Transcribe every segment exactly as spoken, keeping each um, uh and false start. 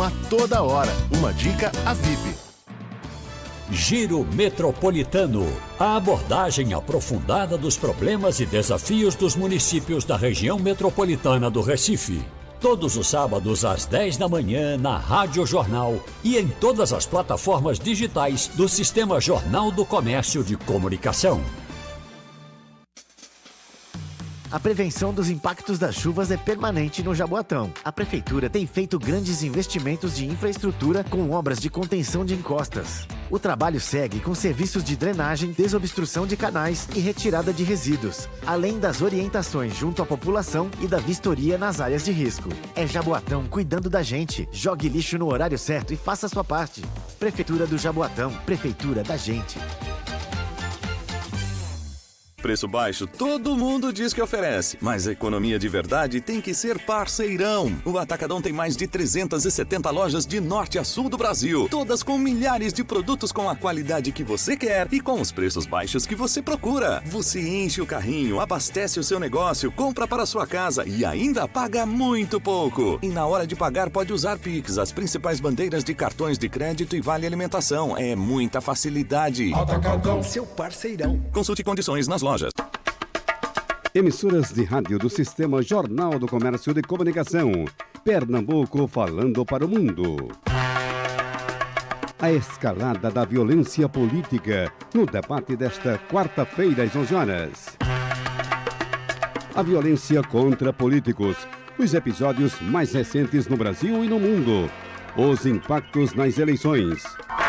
a toda hora. Uma dica a V I P. Giro Metropolitano. A abordagem aprofundada dos problemas e desafios dos municípios da região metropolitana do Recife. Todos os sábados às dez da manhã na Rádio Jornal e em todas as plataformas digitais do Sistema Jornal do Comércio de Comunicação. A prevenção dos impactos das chuvas é permanente no Jaboatão. A Prefeitura tem feito grandes investimentos de infraestrutura com obras de contenção de encostas. O trabalho segue com serviços de drenagem, desobstrução de canais e retirada de resíduos, além das orientações junto à população e da vistoria nas áreas de risco. É Jaboatão cuidando da gente. Jogue lixo no horário certo e faça a sua parte. Prefeitura do Jaboatão, Prefeitura da gente. Preço baixo, todo mundo diz que oferece, mas a economia de verdade tem que ser parceirão. O Atacadão tem mais de trezentas e setenta lojas de norte a sul do Brasil, todas com milhares de produtos com a qualidade que você quer e com os preços baixos que você procura. Você enche o carrinho, abastece o seu negócio, compra para a sua casa e ainda paga muito pouco. E na hora de pagar pode usar Pix, as principais bandeiras de cartões de crédito e vale alimentação. É muita facilidade. Atacadão, seu parceirão. Consulte condições nas lojas. Emissoras de rádio do Sistema Jornal do Comércio de Comunicação. Pernambuco falando para o mundo. A escalada da violência política no debate desta quarta-feira às onze horas. A violência contra políticos. Os episódios mais recentes no Brasil e no mundo. Os impactos nas eleições.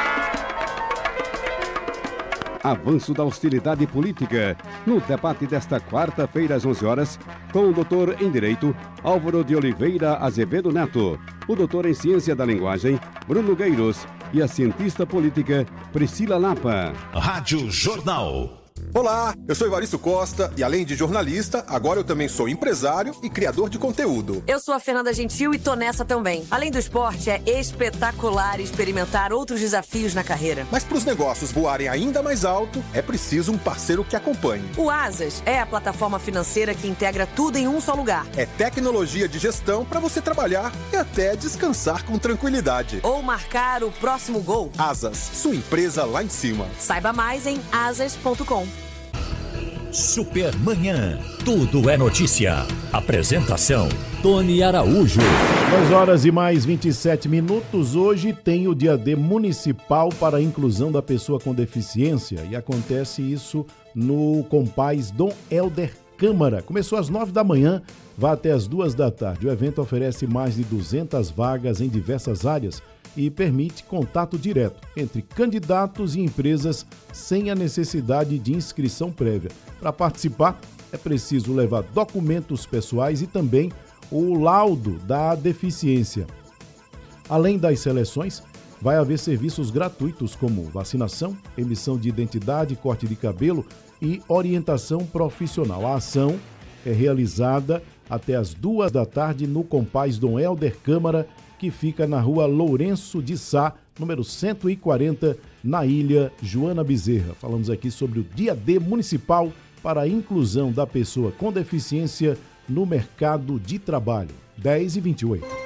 Avanço da hostilidade política, no debate desta quarta-feira às onze horas, com o doutor em Direito, Álvaro de Oliveira Azevedo Neto, o doutor em Ciência da Linguagem, Bruno Gueiros, e a cientista política, Priscila Lapa. Rádio Jornal. Olá, eu sou Evaristo Costa e além de jornalista, agora eu também sou empresário e criador de conteúdo. Eu sou a Fernanda Gentil e tô nessa também. Além do esporte, é espetacular experimentar outros desafios na carreira. Mas para os negócios voarem ainda mais alto, é preciso um parceiro que acompanhe. O Asas é a plataforma financeira que integra tudo em um só lugar. É tecnologia de gestão para você trabalhar e até descansar com tranquilidade. Ou marcar o próximo gol. Asas, sua empresa lá em cima. Saiba mais em asas ponto com. Supermanhã. Tudo é notícia. Apresentação: Tony Araújo. dez horas e mais vinte e sete minutos. Hoje tem o Dia D Municipal para a Inclusão da Pessoa com Deficiência e acontece isso no Compaz Dom Helder Câmara. Começou às nove da manhã, vai até às duas da tarde. O evento oferece mais de duzentas vagas em diversas áreas e permite contato direto entre candidatos e empresas sem a necessidade de inscrição prévia. Para participar, é preciso levar documentos pessoais e também o laudo da deficiência. Além das seleções, vai haver serviços gratuitos como vacinação, emissão de identidade, corte de cabelo e orientação profissional. A ação é realizada até às duas da tarde no Compaz Dom Helder Câmara, que fica na rua Lourenço de Sá, número cento e quarenta, na Ilha Joana Bezerra. Falamos aqui sobre o Dia D Municipal para a Inclusão da Pessoa com Deficiência no Mercado de Trabalho. dez e vinte e oito.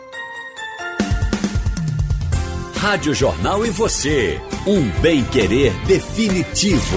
Rádio Jornal e você. Um bem-querer definitivo.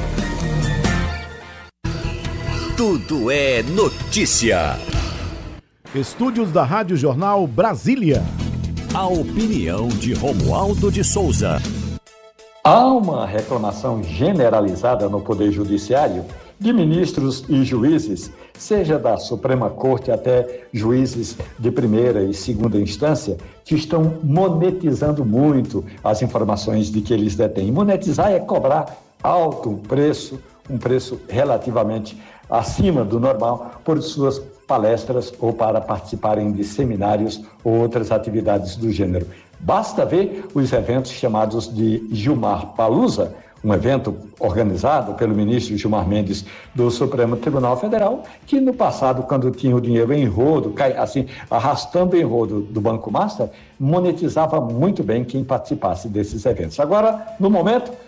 Tudo é notícia. Estúdios da Rádio Jornal Brasília. A opinião de Romualdo de Souza. Há uma reclamação generalizada no Poder Judiciário de ministros e juízes, seja da Suprema Corte até juízes de primeira e segunda instância, que estão monetizando muito as informações de que eles detêm. Monetizar é cobrar alto preço, um preço relativamente acima do normal, por suas palestras ou para participarem de seminários ou outras atividades do gênero. Basta ver os eventos chamados de Gilmar Palusa, um evento organizado pelo ministro Gilmar Mendes do Supremo Tribunal Federal, que no passado, quando tinha o dinheiro em rodo, assim, arrastando em rodo do Banco Master, monetizava muito bem quem participasse desses eventos. Agora, no momento,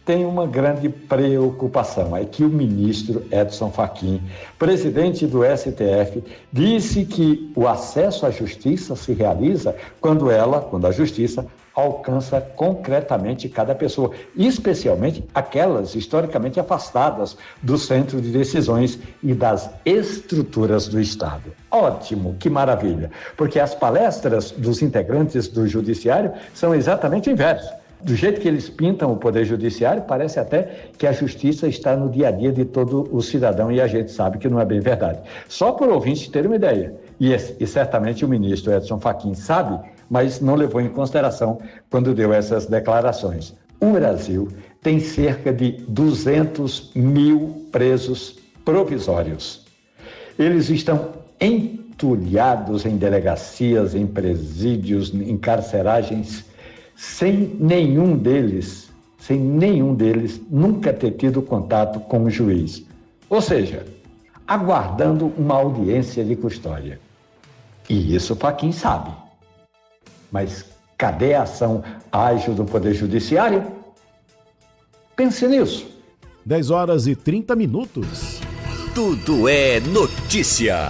tem uma grande preocupação. É que o ministro Edson Fachin, presidente do S T F, disse que o acesso à justiça se realiza quando ela, quando a justiça, alcança concretamente cada pessoa, especialmente aquelas historicamente afastadas do centro de decisões e das estruturas do Estado. Ótimo, que maravilha, porque as palestras dos integrantes do Judiciário são exatamente o inverso. Do jeito que eles pintam o Poder Judiciário, parece até que a justiça está no dia a dia de todo o cidadão, e a gente sabe que não é bem verdade. Só por ouvintes terem uma ideia, e, e certamente o ministro Edson Fachin sabe, mas não levou em consideração quando deu essas declarações. O Brasil tem cerca de duzentos mil presos provisórios. Eles estão entulhados em delegacias, em presídios, em carceragens, sem nenhum deles, sem nenhum deles nunca ter tido contato com o juiz. Ou seja, aguardando uma audiência de custódia. E isso Fachin sabe. Mas cadê a ação ágil do Poder Judiciário? Pense nisso. dez horas e trinta minutos. Tudo é notícia.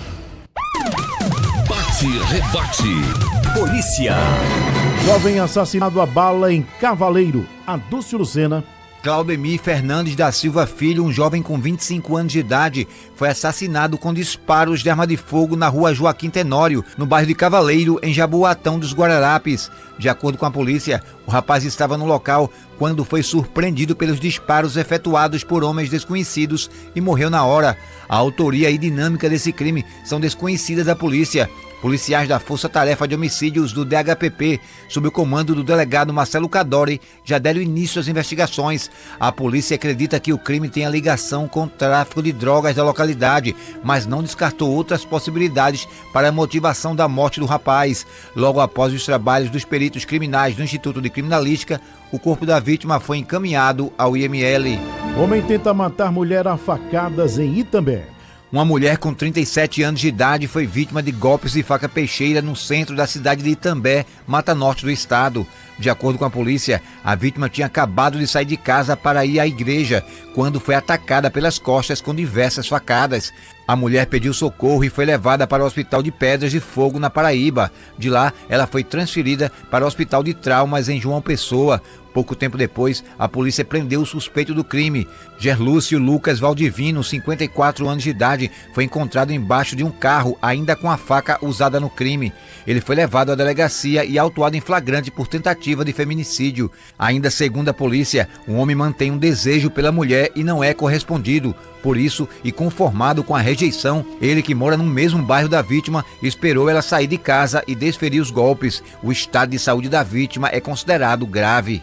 Bate, rebate. Polícia. Jovem assassinado a bala em Cavaleiro. Adúcio Lucena. Claudemir Fernandes da Silva Filho, um jovem com vinte e cinco anos de idade, foi assassinado com disparos de arma de fogo na rua Joaquim Tenório, no bairro de Cavaleiro, em Jaboatão dos Guararapes. De acordo com a polícia, o rapaz estava no local quando foi surpreendido pelos disparos efetuados por homens desconhecidos e morreu na hora. A autoria e dinâmica desse crime são desconhecidas da polícia. Policiais da Força Tarefa de Homicídios do D H P P, sob o comando do delegado Marcelo Cadori, já deram início às investigações. A polícia acredita que o crime tenha ligação com o tráfico de drogas da localidade, mas não descartou outras possibilidades para a motivação da morte do rapaz. Logo após os trabalhos dos peritos criminais do Instituto de Criminalística, o corpo da vítima foi encaminhado ao I M L. Homem tenta matar mulher a facadas em Itambé. Uma mulher com trinta e sete anos de idade foi vítima de golpes de faca peixeira no centro da cidade de Itambé, Mata Norte do estado. De acordo com a polícia, a vítima tinha acabado de sair de casa para ir à igreja, quando foi atacada pelas costas com diversas facadas. A mulher pediu socorro e foi levada para o Hospital de Pedras de Fogo, na Paraíba. De lá, ela foi transferida para o Hospital de Traumas, em João Pessoa. Pouco tempo depois, a polícia prendeu o suspeito do crime. Gerlúcio Lucas Valdivino, cinquenta e quatro anos de idade, foi encontrado embaixo de um carro, ainda com a faca usada no crime. Ele foi levado à delegacia e autuado em flagrante por tentativa de feminicídio. Ainda segundo a polícia, o homem mantém um desejo pela mulher e não é correspondido. Por isso, e conformado com a rejeição, ele, que mora no mesmo bairro da vítima, esperou ela sair de casa e desferir os golpes. O estado de saúde da vítima é considerado grave.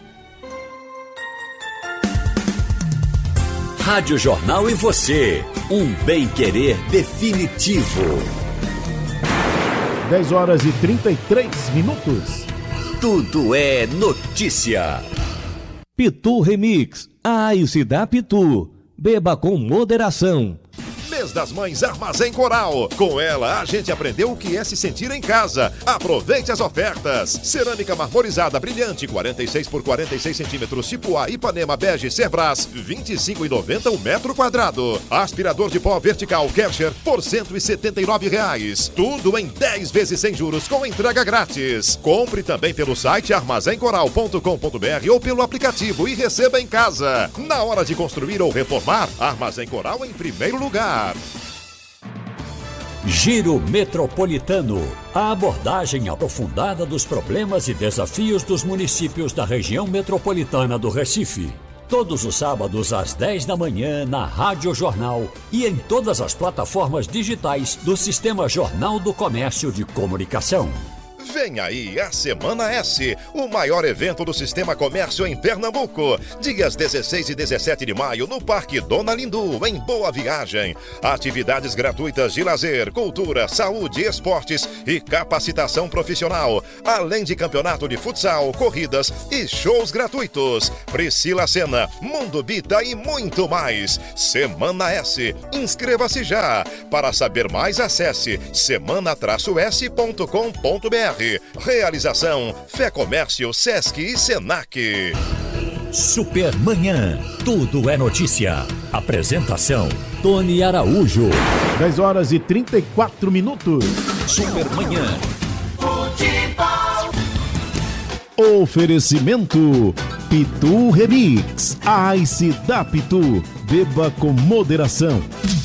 Rádio Jornal e você, um bem-querer definitivo. dez horas e trinta e três minutos. Tudo é notícia. Pitu Remix. Ah, e se dá Pitu. Beba com moderação. Mês das Mães Armazém Coral. Com ela, a gente aprendeu o que é se sentir em casa. Aproveite as ofertas. Cerâmica marmorizada brilhante, quarenta e seis por quarenta e seis centímetros, tipo A, Ipanema Bege Cerbras, vinte e cinco reais e noventa centavos o metro quadrado. Aspirador de pó vertical Kärcher por cento e setenta e nove reais. Tudo em dez vezes sem juros, com entrega grátis. Compre também pelo site armazém coral ponto com ponto br ou pelo aplicativo e receba em casa. Na hora de construir ou reformar, Armazém Coral em primeiro lugar. Giro Metropolitano. A abordagem aprofundada dos problemas e desafios dos municípios da região metropolitana do Recife. Todos os sábados às dez da manhã na Rádio Jornal e em todas as plataformas digitais do Sistema Jornal do Comércio de Comunicação. Vem aí a Semana S, o maior evento do Sistema Comércio em Pernambuco. Dias dezesseis e dezessete de maio no Parque Dona Lindu, em Boa Viagem. Atividades gratuitas de lazer, cultura, saúde, esportes e capacitação profissional. Além de campeonato de futsal, corridas e shows gratuitos. Priscila Sena, Mundo Bita e muito mais. Semana S. Inscreva-se já. Para saber mais, acesse semana s ponto com ponto br. Realização Fé Comércio, Sesc e Senac. Supermanhã. Tudo é notícia. Apresentação: Tony Araújo. dez horas e trinta e quatro minutos. Supermanhã. Oferecimento Pitu Remix. Ice da Pitu. Beba com moderação.